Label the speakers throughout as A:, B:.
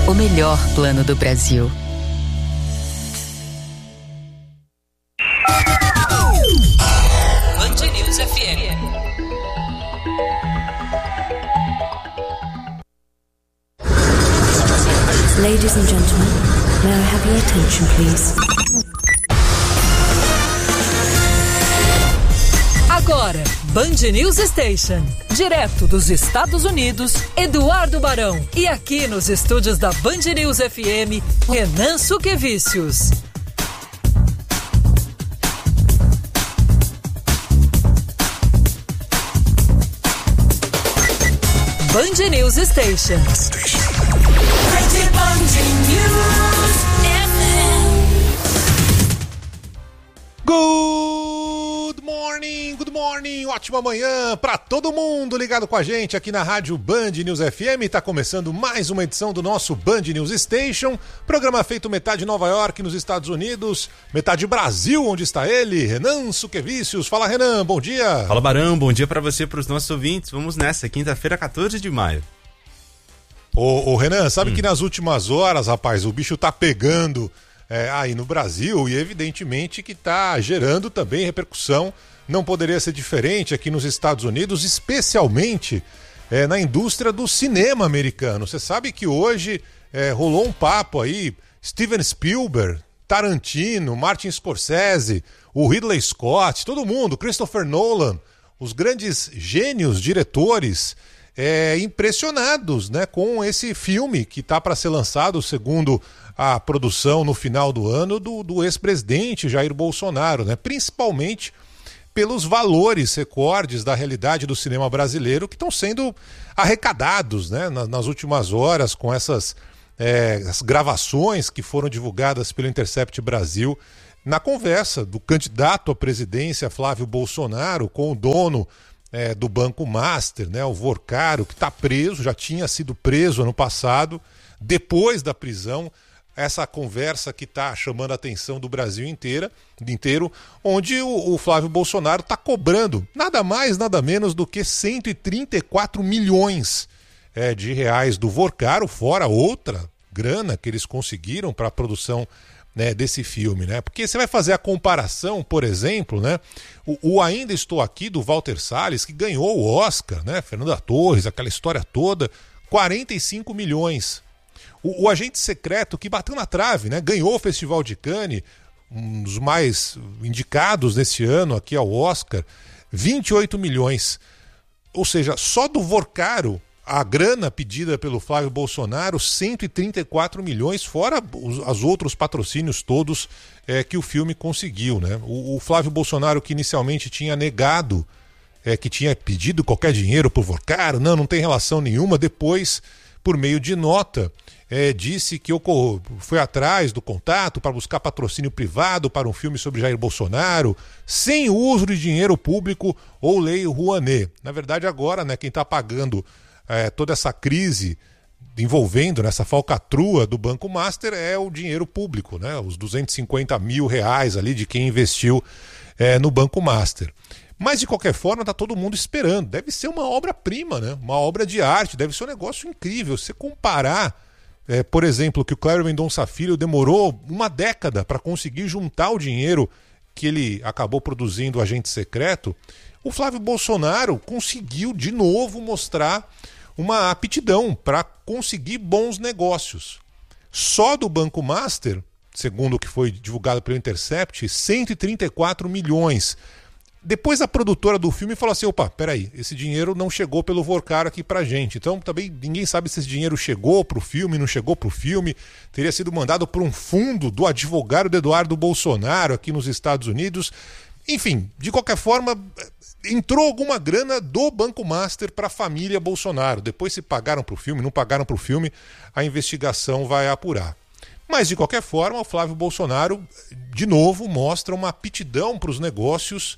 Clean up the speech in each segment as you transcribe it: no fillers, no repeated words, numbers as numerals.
A: o melhor plano do Brasil.
B: Band News FM.
C: Ladies and gentlemen, may I have your attention, please?
B: Agora, Band News Station. Direto dos Estados Unidos, Eduardo Barão. E aqui nos estúdios da Band News FM, Renan Suquevicius. Band News Station.
D: Good morning, ótima manhã para todo mundo ligado com a gente aqui na rádio Band News FM. Tá começando mais uma edição do nosso Band News Station, programa feito metade Nova York nos Estados Unidos, metade Brasil, onde está ele, Renan Suquevicius. Fala, Renan, bom dia.
E: Fala, Barão, bom dia para você e para os nossos ouvintes. Vamos nessa, quinta-feira, 14 de maio.
D: Ô Renan, sabe que nas últimas horas, rapaz, o bicho tá pegando aí no Brasil e evidentemente que tá gerando também repercussão. Não poderia ser diferente aqui nos Estados Unidos, especialmente na indústria do cinema americano. Você sabe que hoje rolou um papo aí, Steven Spielberg, Tarantino, Martin Scorsese, o Ridley Scott, todo mundo, Christopher Nolan, os grandes gênios, diretores, impressionados, né, com esse filme que está para ser lançado, segundo a produção no final do ano, do ex-presidente Jair Bolsonaro, né, principalmente pelos valores recordes da realidade do cinema brasileiro que estão sendo arrecadados, né, nas últimas horas com essas as gravações que foram divulgadas pelo Intercept Brasil na conversa do candidato à presidência Flávio Bolsonaro com o dono do Banco Master, né, o Vorcaro, que está preso, já tinha sido preso ano passado. Depois da prisão, essa conversa que está chamando a atenção do Brasil inteiro, onde o Flávio Bolsonaro está cobrando nada mais, nada menos do que 134 milhões de reais do Vorcaro, fora outra grana que eles conseguiram para a produção, né, desse filme, né? Porque você vai fazer a comparação, por exemplo, né, o Ainda Estou Aqui, do Walter Salles, que ganhou o Oscar, né, Fernanda Torres, aquela história toda, 45 milhões. O Agente Secreto, que bateu na trave, né? Ganhou o Festival de Cannes, um dos mais indicados nesse ano aqui ao Oscar, 28 milhões. Ou seja, só do Vorcaro, a grana pedida pelo Flávio Bolsonaro, 134 milhões, fora os outros patrocínios todos que o filme conseguiu, né? O Flávio Bolsonaro, que inicialmente tinha negado, que tinha pedido qualquer dinheiro para o Vorcaro, não tem relação nenhuma, depois, por meio de nota, disse que foi atrás do contato para buscar patrocínio privado para um filme sobre Jair Bolsonaro, sem uso de dinheiro público ou lei Rouanet. Na verdade, agora, né, quem está pagando toda essa crise envolvendo nessa falcatrua do Banco Master é o dinheiro público, né, os 250 mil reais ali de quem investiu no Banco Master. Mas, de qualquer forma, está todo mundo esperando. Deve ser uma obra-prima, né? Uma obra de arte, deve ser um negócio incrível. Se comparar, por exemplo, que o Cléber Mendonça Filho demorou uma década para conseguir juntar o dinheiro que ele acabou produzindo o Agente Secreto, o Flávio Bolsonaro conseguiu de novo mostrar uma aptidão para conseguir bons negócios. Só do Banco Master, segundo o que foi divulgado pelo Intercept, 134 milhões. Depois a produtora do filme falou assim, opa, peraí, esse dinheiro não chegou pelo Vorcaro aqui pra gente. Então também ninguém sabe se esse dinheiro chegou pro filme, não chegou pro filme. Teria sido mandado por um fundo do advogado de Eduardo Bolsonaro aqui nos Estados Unidos. Enfim, de qualquer forma, entrou alguma grana do Banco Master para a família Bolsonaro. Depois se pagaram pro filme, não pagaram pro filme, a investigação vai apurar. Mas de qualquer forma, o Flávio Bolsonaro, de novo, mostra uma aptidão para os negócios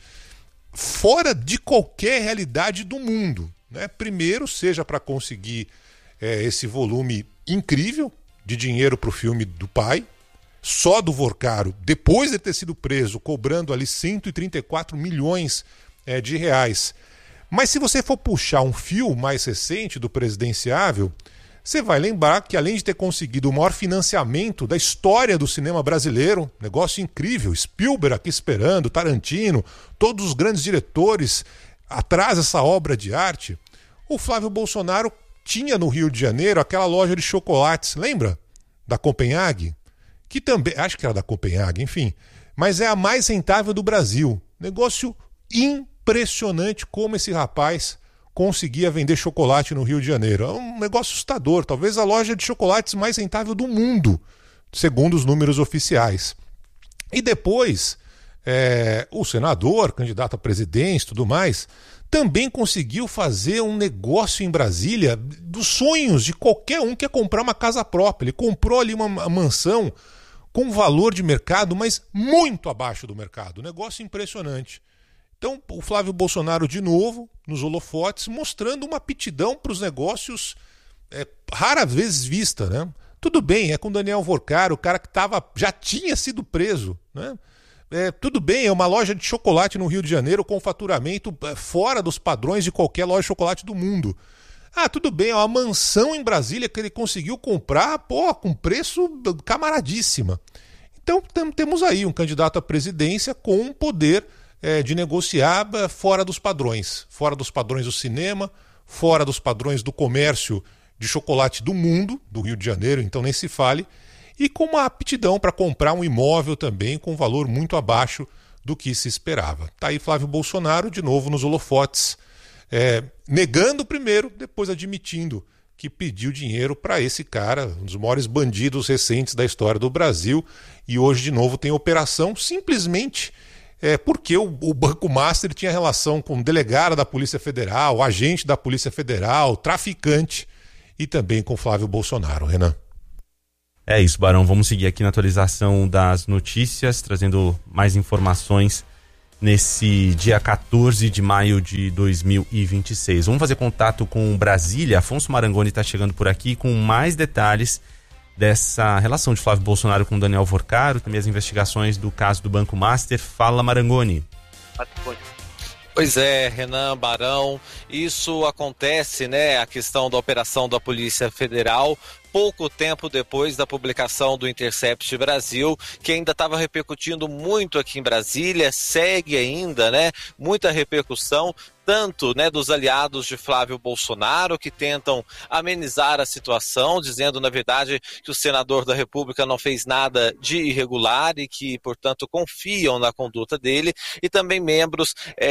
D: fora de qualquer realidade do mundo, né? Primeiro, seja para conseguir esse volume incrível de dinheiro para o filme do pai, só do Vorcaro, depois de ter sido preso, cobrando ali 134 milhões de reais. Mas se você for puxar um fio mais recente do Presidenciável, Você vai lembrar que, além de ter conseguido o maior financiamento da história do cinema brasileiro, negócio incrível, Spielberg aqui esperando, Tarantino, todos os grandes diretores atrás dessa obra de arte, o Flávio Bolsonaro tinha no Rio de Janeiro aquela loja de chocolates, lembra? Da Copenhague? Que também, acho que era da Copenhague, enfim, mas é a mais rentável do Brasil. Negócio impressionante como esse rapaz conseguia vender chocolate no Rio de Janeiro. É um negócio assustador, talvez a loja de chocolates mais rentável do mundo, segundo os números oficiais. E depois, o senador, candidato a presidente e tudo mais, também conseguiu fazer um negócio em Brasília dos sonhos de qualquer um que quer comprar uma casa própria. Ele comprou ali uma mansão com valor de mercado, mas muito abaixo do mercado. Negócio impressionante. Então, o Flávio Bolsonaro, de novo, nos holofotes, mostrando uma aptidão para os negócios raras vezes vista, né? Tudo bem, é com Daniel Vorcar, o cara que já tinha sido preso, né? Tudo bem, é uma loja de chocolate no Rio de Janeiro com faturamento fora dos padrões de qualquer loja de chocolate do mundo. Tudo bem, é uma mansão em Brasília que ele conseguiu comprar, com preço camaradíssima. Então, temos aí um candidato à presidência com um poder de negociar fora dos padrões do cinema, fora dos padrões do comércio de chocolate do mundo, do Rio de Janeiro, então nem se fale, e com uma aptidão para comprar um imóvel também com valor muito abaixo do que se esperava. Tá aí Flávio Bolsonaro, de novo nos holofotes, negando primeiro, depois admitindo que pediu dinheiro para esse cara, um dos maiores bandidos recentes da história do Brasil, e hoje de novo tem operação simplesmente porque o Banco Master tinha relação com o delegado da Polícia Federal, agente da Polícia Federal, traficante, e também com Flávio Bolsonaro. Renan.
E: É isso, Barão. Vamos seguir aqui na atualização das notícias, trazendo mais informações nesse dia 14 de maio de 2026. Vamos fazer contato com Brasília. Afonso Marangoni está chegando por aqui com mais detalhes dessa relação de Flávio Bolsonaro com Daniel Vorcar, também as investigações do caso do Banco Master. Fala, Marangoni.
F: Pois é, Renan, Barão, isso acontece, né, a questão da operação da Polícia Federal, pouco tempo depois da publicação do Intercept Brasil, que ainda estava repercutindo muito aqui em Brasília, segue ainda, né, muita repercussão, tanto, né, dos aliados de Flávio Bolsonaro, que tentam amenizar a situação, dizendo, na verdade, que o senador da República não fez nada de irregular e que, portanto, confiam na conduta dele, e também membros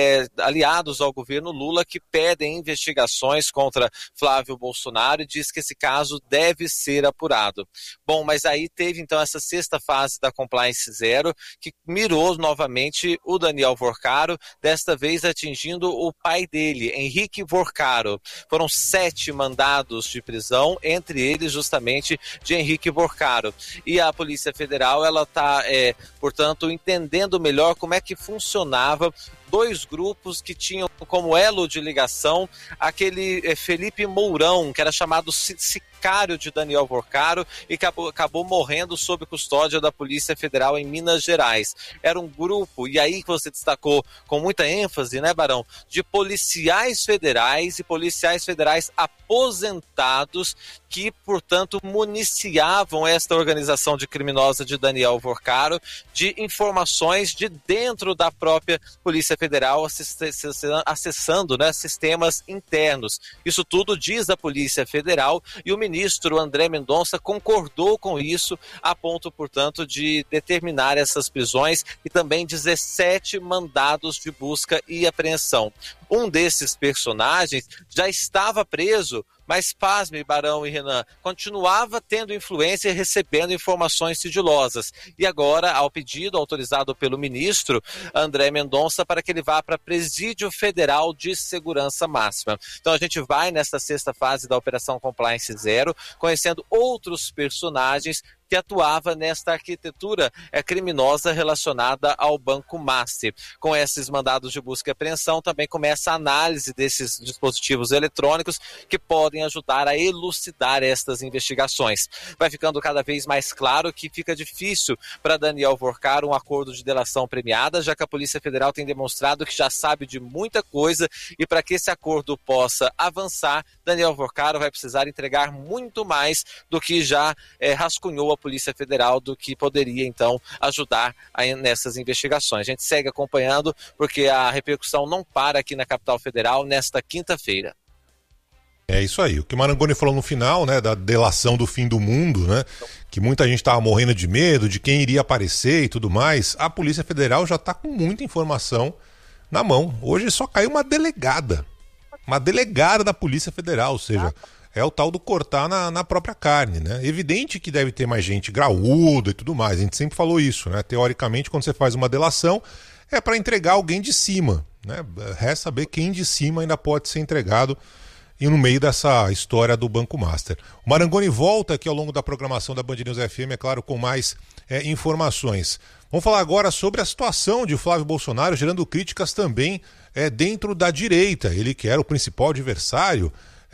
F: aliados ao governo Lula que pedem investigações contra Flávio Bolsonaro e diz que esse caso deve ser apurado. Bom, mas aí teve, então, essa sexta fase da Compliance Zero, que mirou novamente o Daniel Vorcaro, desta vez atingindo o pai dele, Henrique Vorcaro. Foram 7 mandados de prisão, entre eles justamente de Henrique Vorcaro. E a Polícia Federal, ela está, portanto, entendendo melhor como é que funcionava 2 grupos que tinham como elo de ligação aquele Felipe Mourão, que era chamado sicário de Daniel Vorcaro e acabou morrendo sob custódia da Polícia Federal em Minas Gerais. Era um grupo, e aí que você destacou com muita ênfase, né, Barão, de policiais federais e policiais federais aposentados que, portanto, municiavam esta organização de criminosa de Daniel Vorcaro de informações de dentro da própria Polícia Federal, acessando, né, sistemas internos. Isso tudo diz a Polícia Federal, e o ministro André Mendonça concordou com isso, a ponto, portanto, de determinar essas prisões e também 17 mandados de busca e apreensão. Um desses personagens já estava preso, mas, pasme, Barão e Renan, continuava tendo influência e recebendo informações sigilosas. E agora, ao pedido autorizado pelo ministro André Mendonça, para que ele vá para Presídio Federal de Segurança Máxima. Então a gente vai nesta sexta fase da Operação Compliance Zero, conhecendo outros personagens que atuava nesta arquitetura criminosa relacionada ao Banco Master. Com esses mandados de busca e apreensão, também começa a análise desses dispositivos eletrônicos que podem ajudar a elucidar estas investigações. Vai ficando cada vez mais claro que fica difícil para Daniel Vorcaro um acordo de delação premiada, já que a Polícia Federal tem demonstrado que já sabe de muita coisa e para que esse acordo possa avançar, Daniel Vorcaro vai precisar entregar muito mais do que já rascunhou a Polícia Federal, do que poderia então ajudar nessas investigações. A gente segue acompanhando porque a repercussão não para aqui na capital federal nesta quinta-feira.
D: É isso aí. O que o Marangoni falou no final, né, da delação do fim do mundo, né, que muita gente estava morrendo de medo de quem iria aparecer e tudo mais, a Polícia Federal já está com muita informação na mão. Hoje só caiu uma delegada da Polícia Federal, ou seja, é o tal do cortar na própria carne, né? Evidente que deve ter mais gente graúda e tudo mais, a gente sempre falou isso, né? Teoricamente, quando você faz uma delação, é para entregar alguém de cima, né? Resta saber quem de cima ainda pode ser entregado e no meio dessa história do Banco Master. O Marangoni volta aqui ao longo da programação da Band News FM, é claro, com mais informações. Vamos falar agora sobre a situação de Flávio Bolsonaro, gerando críticas também dentro da direita. Ele que era o principal adversário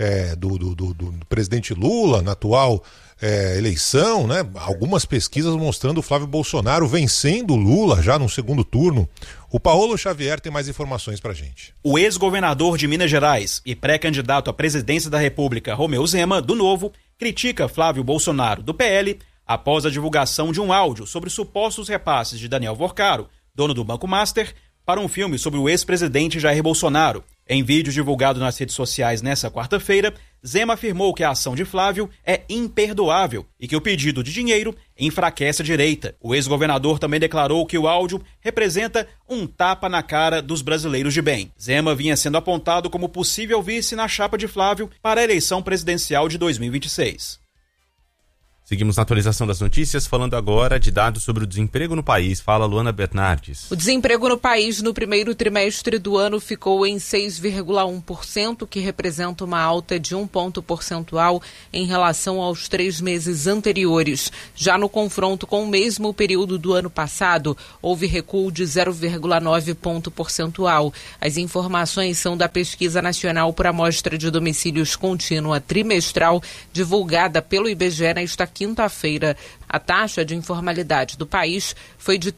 D: do presidente Lula na atual eleição, né? Algumas pesquisas mostrando o Flávio Bolsonaro vencendo Lula já no segundo turno. O Paulo Xavier tem mais informações pra gente.
G: O ex-governador de Minas Gerais e pré-candidato à presidência da República, Romeu Zema, do Novo, critica Flávio Bolsonaro, do PL, após a divulgação de um áudio sobre supostos repasses de Daniel Vorcaro, dono do Banco Master, para um filme sobre o ex-presidente Jair Bolsonaro. Em vídeo divulgado nas redes sociais nesta quarta-feira, Zema afirmou que a ação de Flávio é imperdoável e que o pedido de dinheiro enfraquece a direita. O ex-governador também declarou que o áudio representa um tapa na cara dos brasileiros de bem. Zema vinha sendo apontado como possível vice na chapa de Flávio para a eleição presidencial de 2026.
E: Seguimos na atualização das notícias, falando agora de dados sobre o desemprego no país. Fala, Luana Bernardes.
H: O desemprego no país no primeiro trimestre do ano ficou em 6,1%, que representa uma alta de 1 ponto percentual em relação aos 3 meses anteriores. Já no confronto com o mesmo período do ano passado, houve recuo de 0,9 ponto percentual. As informações são da Pesquisa Nacional por Amostra de Domicílios Contínua Trimestral, divulgada pelo IBGE nesta quinta-feira. A taxa de informalidade do país foi de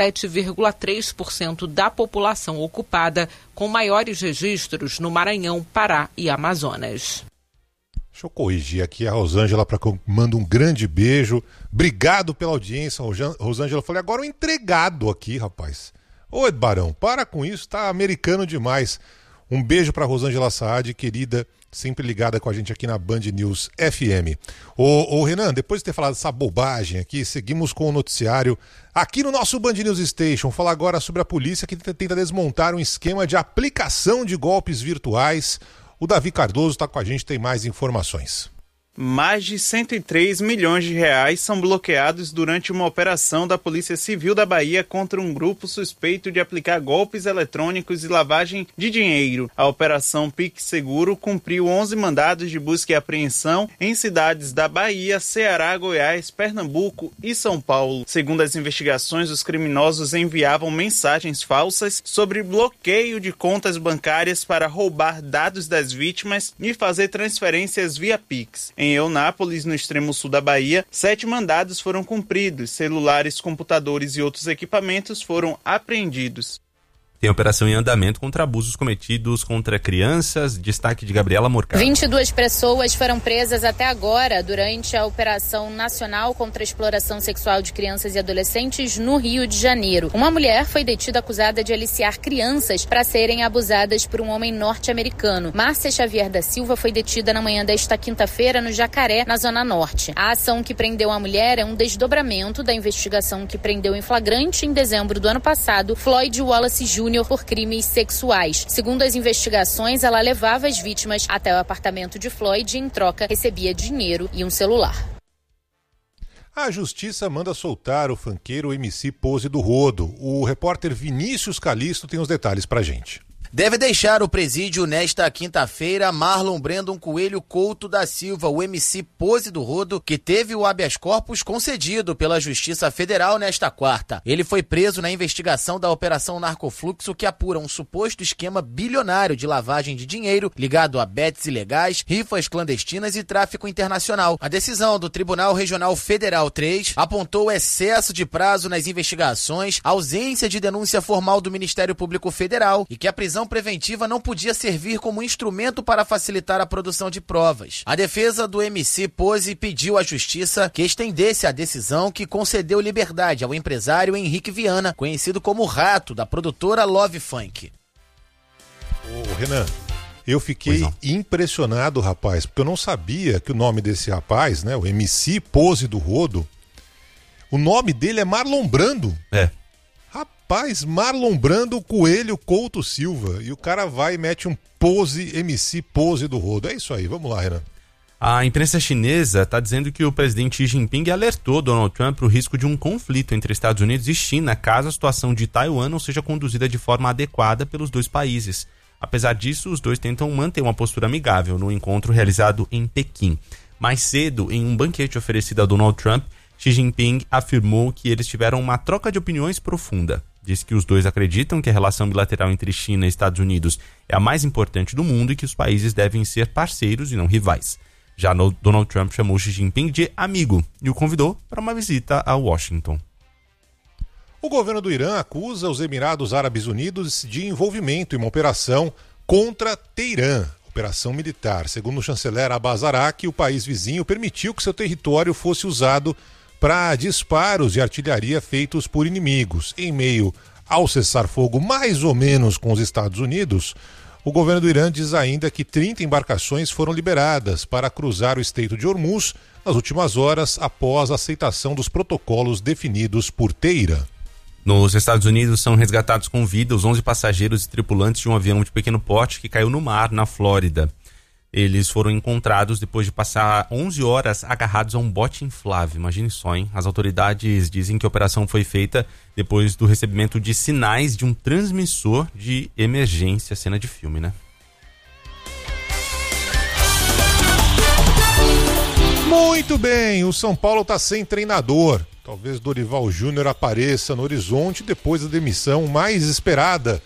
H: 37,3% da população ocupada, com maiores registros no Maranhão, Pará e Amazonas.
D: Deixa eu corrigir aqui a Rosângela para que eu mande um grande beijo. Obrigado pela audiência, Rosângela. Eu falei agora o entregado aqui, rapaz. Ô, Barão, para com isso, tá americano demais. Um beijo para Rosângela Saad, querida, sempre ligada com a gente aqui na Band News FM. Ô Renan, depois de ter falado essa bobagem aqui, seguimos com o noticiário aqui no nosso Band News Station. Falar agora sobre a polícia que tenta desmontar um esquema de aplicação de golpes virtuais. O Davi Cardoso está com a gente, tem mais informações.
I: Mais de 103 milhões de reais são bloqueados durante uma operação da Polícia Civil da Bahia contra um grupo suspeito de aplicar golpes eletrônicos e lavagem de dinheiro. A Operação Pique Seguro cumpriu 11 mandados de busca e apreensão em cidades da Bahia, Ceará, Goiás, Pernambuco e São Paulo. Segundo as investigações, os criminosos enviavam mensagens falsas sobre bloqueio de contas bancárias para roubar dados das vítimas e fazer transferências via Pix. Em Eunápolis, no extremo sul da Bahia, 7 mandados foram cumpridos. Celulares, computadores e outros equipamentos foram apreendidos.
E: Tem operação em andamento contra abusos cometidos contra crianças. Destaque de Gabriela Morcado.
J: 22 pessoas foram presas até agora durante a Operação Nacional contra a Exploração Sexual de Crianças e Adolescentes no Rio de Janeiro. Uma mulher foi detida acusada de aliciar crianças para serem abusadas por um homem norte-americano. Márcia Xavier da Silva foi detida na manhã desta quinta-feira no Jacaré, na Zona Norte. A ação que prendeu a mulher é um desdobramento da investigação que prendeu em flagrante em dezembro do ano passado Floyd Wallace Jr. por crimes sexuais. Segundo as investigações, ela levava as vítimas até o apartamento de Floyd e, em troca, recebia dinheiro e um celular.
D: A justiça manda soltar o funkeiro MC Pose do Rodo. O repórter Vinícius Calisto tem os detalhes pra gente.
K: Deve deixar o presídio nesta quinta-feira Marlon Brandon Coelho Couto da Silva, o MC Pose do Rodo, que teve o habeas corpus concedido pela Justiça Federal nesta quarta. Ele foi preso na investigação da Operação Narcofluxo, que apura um suposto esquema bilionário de lavagem de dinheiro ligado a bets ilegais, rifas clandestinas e tráfico internacional. A decisão do Tribunal Regional Federal 3 apontou excesso de prazo nas investigações, ausência de denúncia formal do Ministério Público Federal e que a prisão preventiva não podia servir como instrumento para facilitar a produção de provas. A defesa do MC Pose pediu à Justiça que estendesse a decisão que concedeu liberdade ao empresário Henrique Viana, conhecido como Rato, da produtora Love Funk.
D: Ô, Renan, eu fiquei impressionado, rapaz, porque eu não sabia que o nome desse rapaz, né, o MC Pose do Rodo, o nome dele é Marlon Brando.
E: É.
D: Rapaz, Marlon Brando Coelho Couto Silva. E o cara vai e mete um Pose, MC Pose do Rodo. É isso aí, vamos lá, Renan.
E: A imprensa chinesa está dizendo que o presidente Xi Jinping alertou Donald Trump para o risco de um conflito entre Estados Unidos e China caso a situação de Taiwan não seja conduzida de forma adequada pelos dois países. Apesar disso, os dois tentam manter uma postura amigável no encontro realizado em Pequim. Mais cedo, em um banquete oferecido a Donald Trump, Xi Jinping afirmou que eles tiveram uma troca de opiniões profunda. Disse que os dois acreditam que a relação bilateral entre China e Estados Unidos é a mais importante do mundo e que os países devem ser parceiros e não rivais. Já Donald Trump chamou Xi Jinping de amigo e o convidou para uma visita a Washington.
D: O governo do Irã acusa os Emirados Árabes Unidos de envolvimento em uma operação contra Teherã, operação militar. Segundo o chanceler Abbas Araqi, o país vizinho permitiu que seu território fosse usado para disparos de artilharia feitos por inimigos. Em meio ao cessar-fogo mais ou menos com os Estados Unidos, o governo do Irã diz ainda que 30 embarcações foram liberadas para cruzar o Estreito de Hormuz nas últimas horas após a aceitação dos protocolos definidos por Teherã.
E: Nos Estados Unidos são resgatados com vida os 11 passageiros e tripulantes de um avião de pequeno porte que caiu no mar, na Flórida. Eles foram encontrados depois de passar 11 horas agarrados a um bote inflável. Imagine só, hein? As autoridades dizem que a operação foi feita depois do recebimento de sinais de um transmissor de emergência. Cena de filme, né?
D: Muito bem, o São Paulo está sem treinador. Talvez Dorival Júnior apareça no horizonte depois da demissão mais esperada.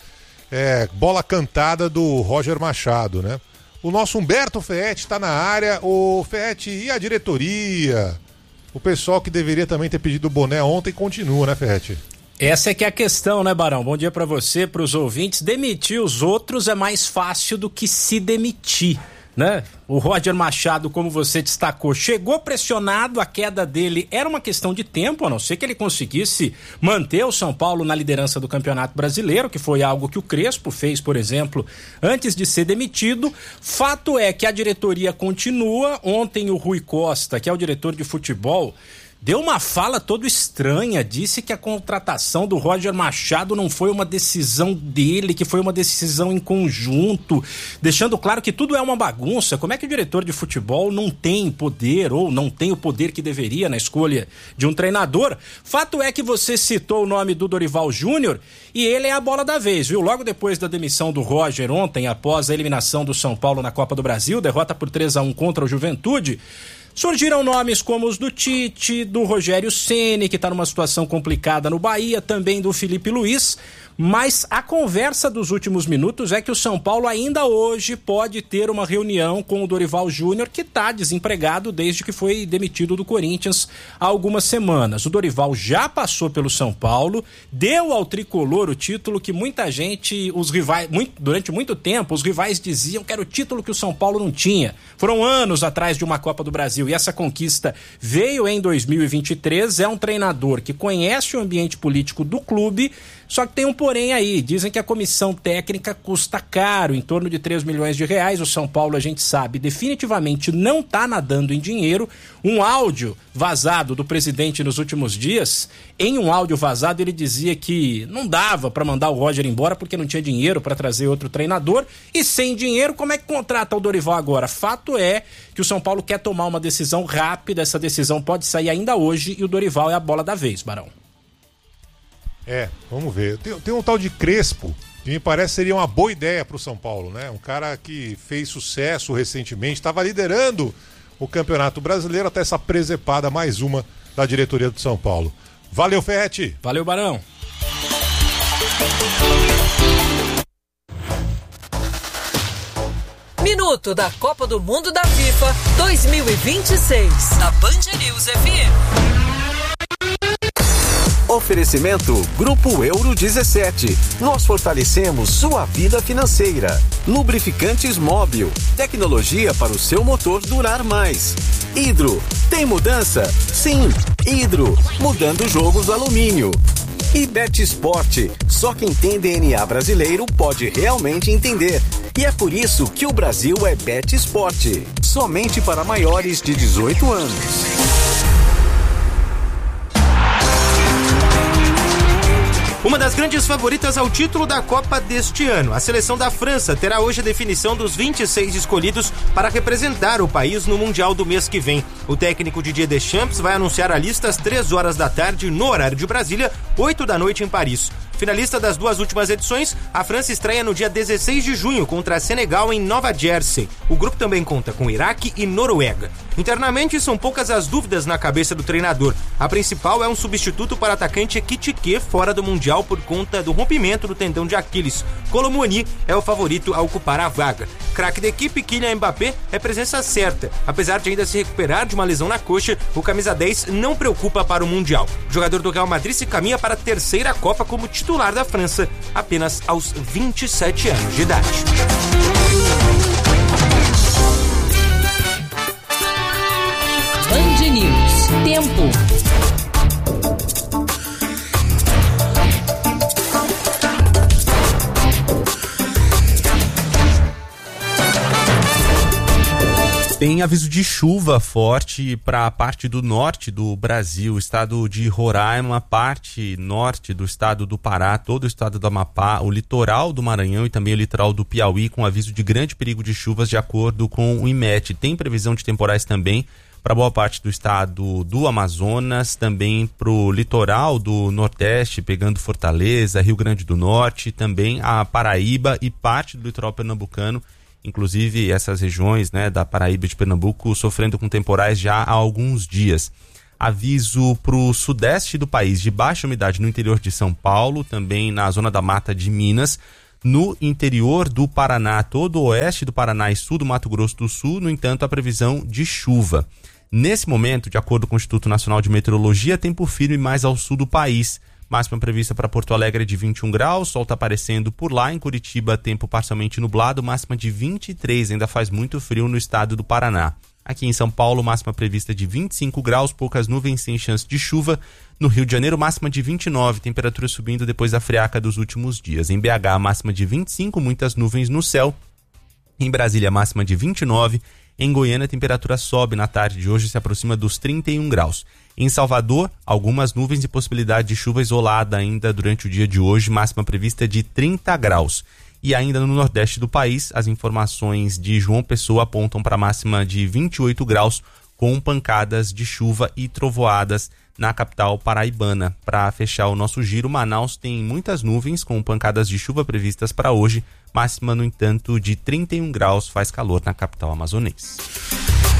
D: Bola cantada do Roger Machado, né? O nosso Humberto Feete está na área. O Feete, e a diretoria? O pessoal que deveria também ter pedido o boné ontem continua, né, Feete?
L: Essa é que é a questão, né, Barão? Bom dia para você, para os ouvintes. Demitir os outros é mais fácil do que se demitir, né? O Roger Machado, como você destacou, chegou pressionado, a queda dele era uma questão de tempo, a não ser que ele conseguisse manter o São Paulo na liderança do Campeonato Brasileiro, que foi algo que o Crespo fez, por exemplo, antes de ser demitido. Fato é que a diretoria continua. Ontem o Rui Costa, que é o diretor de futebol, deu uma fala toda estranha, disse que a contratação do Roger Machado não foi uma decisão dele, que foi uma decisão em conjunto, deixando claro que tudo é uma bagunça. Como é que o diretor de futebol não tem poder, ou não tem o poder que deveria na escolha de um treinador? Fato é que você citou o nome do Dorival Júnior e ele é a bola da vez, viu? Logo depois da demissão do Roger ontem, após a eliminação do São Paulo na Copa do Brasil, derrota por 3-1 contra o Juventude, surgiram nomes como os do Tite, do Rogério Ceni, que está numa situação complicada no Bahia, também do Felipe Luiz, mas a conversa dos últimos minutos é que o São Paulo ainda hoje pode ter uma reunião com o Dorival Júnior, que está desempregado desde que foi demitido do Corinthians há algumas semanas. O Dorival já passou pelo São Paulo, deu ao tricolor o título que muita gente, os rivais, durante muito tempo, os rivais diziam que era o título que o São Paulo não tinha. Foram anos atrás de uma Copa do Brasil e essa conquista veio em 2023. É um treinador que conhece o ambiente político do clube, só que tem um porém aí. Dizem que a comissão técnica custa caro, em torno de 3 milhões de reais. O São Paulo, a gente sabe, definitivamente não está nadando em dinheiro. Um áudio vazado do presidente nos últimos dias, em um áudio vazado ele dizia que não dava para mandar o Roger embora porque não tinha dinheiro para trazer outro treinador, e sem dinheiro como é que contrata o Dorival agora? Fato é que o São Paulo quer tomar uma decisão rápida, essa decisão pode sair ainda hoje e o Dorival é a bola da vez, Barão.
D: Vamos ver. Tem um tal de Crespo que me parece seria uma boa ideia para o São Paulo, né? Um cara que fez sucesso recentemente, estava liderando o Campeonato Brasileiro, até essa presepada mais uma da diretoria do São Paulo. Valeu, Ferretti.
L: Valeu, Barão.
B: Minuto da Copa do Mundo da FIFA 2026, na Band News FM.
M: Oferecimento Grupo Euro 17. Nós fortalecemos sua vida financeira. Lubrificantes Móbil. Tecnologia para o seu motor durar mais. Hidro. Tem mudança? Sim. Hidro. Mudando jogos do alumínio. E BetSport. Só quem tem DNA brasileiro pode realmente entender. E é por isso que o Brasil é BetSport. Somente para maiores de 18 anos.
N: Uma das grandes favoritas ao título da Copa deste ano, a seleção da França terá hoje a definição dos 26 escolhidos para representar o país no Mundial do mês que vem. O técnico Didier Deschamps vai anunciar a lista às 3 horas da tarde no horário de Brasília, 8 da noite em Paris. Finalista das 2 últimas edições, a França estreia no dia 16 de junho contra Senegal em Nova Jersey. O grupo também conta com Iraque e Noruega. Internamente, são poucas as dúvidas na cabeça do treinador. A principal é um substituto para o atacante Ekitike fora do Mundial por conta do rompimento do tendão de Aquiles. Kolo Muani é o favorito a ocupar a vaga. Craque da equipe, Kylian Mbappé, é presença certa. Apesar de ainda se recuperar de uma lesão na coxa, o camisa 10 não preocupa para o Mundial. O jogador do Real Madrid se caminha para a terceira Copa como titular da França, apenas aos 27 anos de idade.
B: Band News. Tempo.
E: Tem aviso de chuva forte para a parte do norte do Brasil, estado de Roraima, parte norte do estado do Pará, todo o estado do Amapá, o litoral do Maranhão e também o litoral do Piauí, com aviso de grande perigo de chuvas de acordo com o IMET. Tem previsão de temporais também para boa parte do estado do Amazonas, também para o litoral do Nordeste, pegando Fortaleza, Rio Grande do Norte, também a Paraíba e parte do litoral pernambucano. Inclusive essas regiões, né, da Paraíba e de Pernambuco sofrendo com temporais já há alguns dias. Aviso para o sudeste do país de baixa umidade no interior de São Paulo, também na zona da Mata de Minas, no interior do Paraná, todo o oeste do Paraná e sul do Mato Grosso do Sul, no entanto, a previsão de chuva. Nesse momento, de acordo com o Instituto Nacional de Meteorologia, tempo firme mais ao sul do país. Máxima prevista para Porto Alegre de 21 graus, sol está aparecendo por lá. Em Curitiba, tempo parcialmente nublado, máxima de 23, ainda faz muito frio no estado do Paraná. Aqui em São Paulo, máxima prevista de 25 graus, poucas nuvens sem chance de chuva. No Rio de Janeiro, máxima de 29, temperatura subindo depois da friaca dos últimos dias. Em BH, máxima de 25, muitas nuvens no céu. Em Brasília, máxima de 29. Em Goiânia, a temperatura sobe na tarde de hoje, se aproxima dos 31 graus. Em Salvador, algumas nuvens e possibilidade de chuva isolada ainda durante o dia de hoje, máxima prevista de 30 graus. E ainda no nordeste do país, as informações de João Pessoa apontam para a máxima de 28 graus, com pancadas de chuva e trovoadas na capital paraibana. Para fechar o nosso giro, Manaus tem muitas nuvens com pancadas de chuva previstas para hoje, máxima, no entanto, de 31 graus, faz calor na capital amazonense.